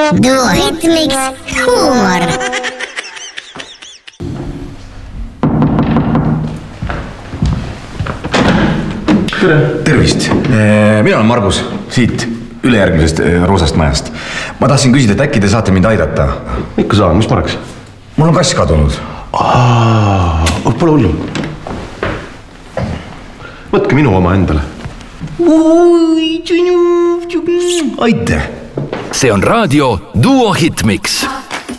Duo Hitmix huumor. Tervist, mina olen Margus siit ülejärgmisest roosast majast. Ma tahtsin küsida, et äkki te saate mind aidata. Ikka saan, mis pareks? Mul on kass kadunud. Pole hullu. Võtke minu oma endale. Aite. See on raadio Duo Hitmix.